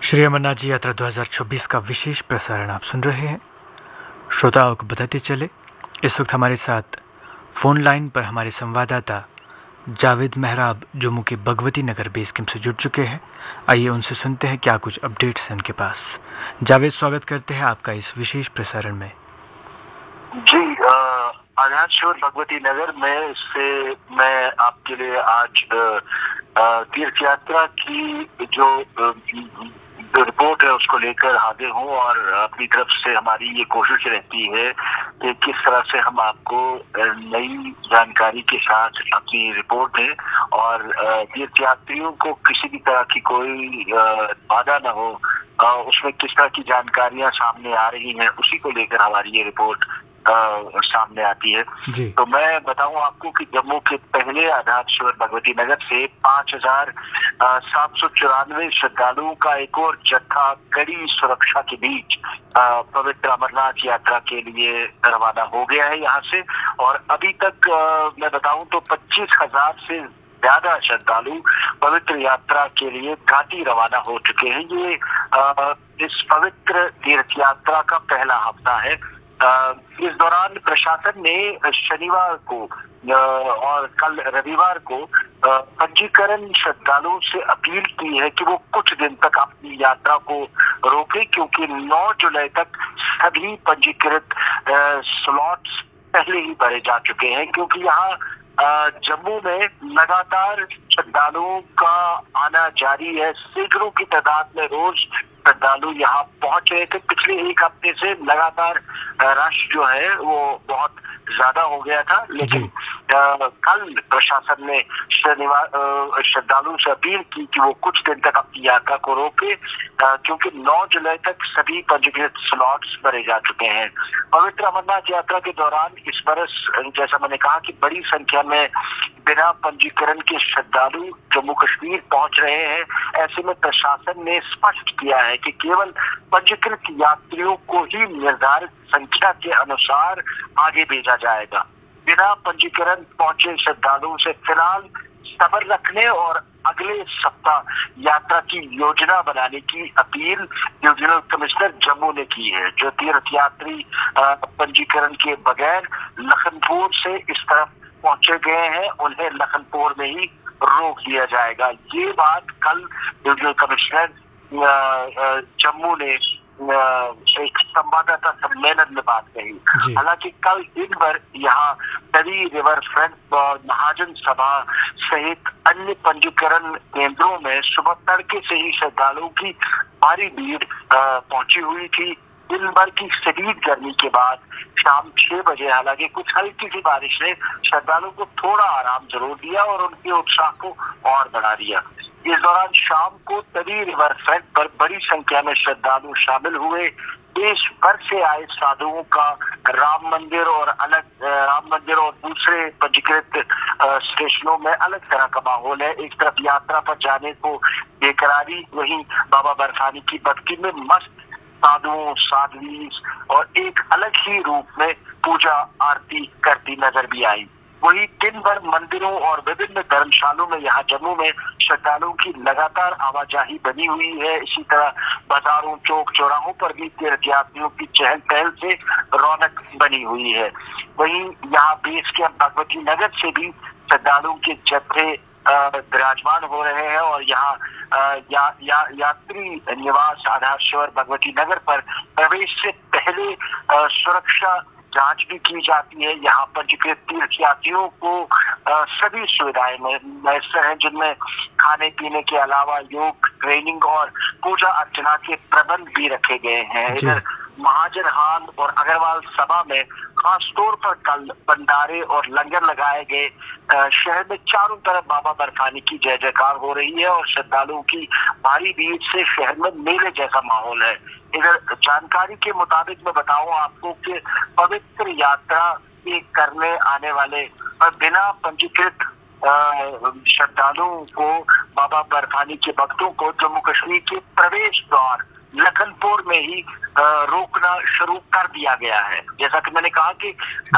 श्री अमरनाथ जी यात्रा 2026 का विशेष प्रसारण आप सुन रहे हैं। श्रोताओं को बताते चले, इस वक्त हमारे साथ फ़ोन लाइन पर हमारे संवाददाता जावेद मेहराब जम्मू के भगवती नगर बेस कैंप से जुड़ चुके हैं। आइए उनसे सुनते हैं क्या कुछ अपडेट्स हैं उनके पास। जावेद, स्वागत करते हैं आपका इस विशेष प्रसारण में। जी, आजाद शोर भगवती नगर में से मैं आपके लिए आज तीर्थ यात्रा की जो रिपोर्ट है उसको लेकर हाजिर हूँ और अपनी तरफ से हमारी ये कोशिश रहती है कि किस तरह से हम आपको नई जानकारी के साथ अपनी रिपोर्ट दें और तीर्थ यात्रियों को किसी भी तरह की कोई बाधा न हो, उसमें किस तरह की जानकारियां सामने आ रही हैं उसी को लेकर हमारी ये रिपोर्ट सामने आती है। तो मैं बताऊं आपको कि जम्मू के पहले आजाद भगवती नगर से 5,794 श्रद्धालुओं का एक और जत्था कड़ी सुरक्षा के बीच पवित्र अमरनाथ यात्रा के लिए रवाना हो गया है यहाँ से। और अभी तक मैं बताऊं तो 25,000 से ज्यादा श्रद्धालु पवित्र यात्रा के लिए घाटी रवाना हो चुके हैं। ये इस पवित्र तीर्थ यात्रा का पहला हफ्ता है। इस दौरान प्रशासन ने शनिवार को और कल रविवार को पंजीकरण श्रद्धालुओं से अपील की है कि वो कुछ दिन तक अपनी यात्रा को रोके, क्योंकि 9 जुलाई तक सभी पंजीकृत स्लॉट्स पहले ही भरे जा चुके हैं। क्योंकि यहाँ जम्मू में लगातार श्रद्धालुओं का आना जारी है। सैकड़ों की तादाद में रोज श्रद्धालु यहाँ पहुंच रहे थे। पिछले एक हफ्ते से लगातार रश जो है वो बहुत ज्यादा हो गया था, लेकिन कल प्रशासन ने शनिवार श्रद्धालुओं से अपील की कि वो कुछ दिन तक अपनी यात्रा को रोके, क्योंकि 9 जुलाई तक सभी पंजीकृत स्लॉट्स भरे जा चुके हैं। पवित्र अमरनाथ यात्रा के दौरान इस बरस, जैसा मैंने कहा, कि बड़ी संख्या में बिना पंजीकरण के श्रद्धालु जम्मू कश्मीर पहुंच रहे हैं। ऐसे में प्रशासन ने स्पष्ट किया है कि केवल पंजीकृत यात्रियों को ही निर्धारित संख्या के अनुसार आगे भेजा जाएगा। बिना पंजीकरण पहुंचे श्रद्धालुओं से फिलहाल सब्र रखने और अगले सप्ताह यात्रा की योजना बनाने की अपील डिविजनल कमिश्नर जम्मू ने की है। जो तीर्थ यात्री पंजीकरण के बगैर लखनपुर से इस तरफ पहुंचे गए हैं, उन्हें लखनपुर में ही रोक दिया जाएगा। ये बात कल डिविजनल कमिश्नर जम्मू ने एक संवाददाता सम्मेलन में बात कही। हालांकि कल दिन भर यहाँ तरी रिवर फ्रंट और महाजन सभा सहित अन्य पंजीकरण केंद्रों में सुबह तड़के से ही श्रद्धालुओं की भारी भीड़ पहुंची हुई थी। दिन भर की शदीद गर्मी के बाद शाम 6 बजे हालांकि कुछ हल्की सी बारिश ने श्रद्धालुओं को थोड़ा आराम जरूर दिया और उनके उत्साह को और बढ़ा दिया। इस दौरान शाम को तरी रिवर फ्रंट पर बड़ी संख्या में श्रद्धालु शामिल हुए। देश भर से आए साधुओं का राम मंदिर और दूसरे पंजीकृत स्टेशनों में अलग तरह का माहौल है। एक तरफ यात्रा पर जाने को बेकरारी, वहीं बाबा बर्फानी की भक्ति में मस्त साधुओं साध्वी और एक अलग ही रूप में पूजा आरती करती नजर भी आई। वही दिन भर मंदिरों और विभिन्न धर्मशालों में यहाँ जम्मू में श्रद्धालुओं की लगातार आवाजाही बनी हुई है। इसी तरह बाजारों, चौक चौराहों पर भी तीर्थ यात्रियों की चहल पहल से रौनक बनी हुई है। वहीं यहाँ बेस कैंप भगवती नगर से भी श्रद्धालुओं के जत्थे विराजमान हो रहे हैं और यहाँ यात्री निवास आधारश्वर भगवती नगर पर प्रवेश से पहले सुरक्षा जांच भी की जाती है। यहाँ पंजीकृत तीर्थ यात्रियों को सभी सुविधाएं मैसर हैं, जिनमें खाने पीने के अलावा योग, ट्रेनिंग और पूजा अर्चना के प्रबंध भी रखे गए हैं। इधर महाजन हाल और अग्रवाल सभा में खास तौर पर कल भंडारे और लंगर लगाए गए। शहर में चारों तरफ बाबा बर्फानी की जय जयकार हो रही है और श्रद्धालुओं की भारी भीड़ से शहर में मेले जैसा माहौल है। इधर जानकारी के मुताबिक मैं बताऊं आपको कि पवित्र यात्रा के करने आने वाले बिना पंजीकृत श्रद्धालुओं को, बाबा बर्फानी के भक्तों को जम्मू कश्मीर के प्रवेश द्वार लखनपुर में ही रोकना शुरू कर दिया गया है। जैसा कि मैंने कहा कि